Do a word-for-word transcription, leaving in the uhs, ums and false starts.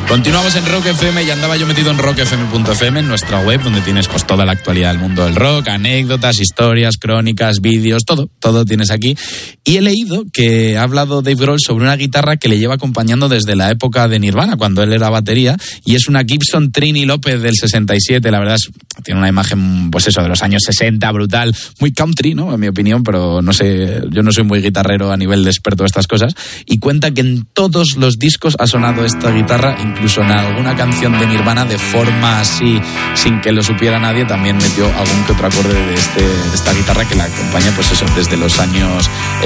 Continuamos en Rock F M y andaba yo metido en rock f m punto f m, en nuestra web, donde tienes pues toda la actualidad del mundo del rock, anécdotas, historias, crónicas, vídeos, todo, todo tienes aquí. Y he leído que ha hablado Dave Grohl sobre una guitarra que le lleva acompañando desde la época de Nirvana, cuando él era batería, y es una Gibson Trini López del sesenta y siete. La verdad es, tiene una imagen, pues eso, de los años sesenta, brutal, muy country, ¿no? En mi opinión, pero no sé, yo no soy muy guitarrero a nivel de experto de estas cosas. Y cuenta que en todos los discos ha sonado esta guitarra, incluso en alguna canción de Nirvana, de forma así, sin que lo supiera nadie, también metió algún que otro acorde de, este, de esta guitarra que la acompaña, pues eso, desde los años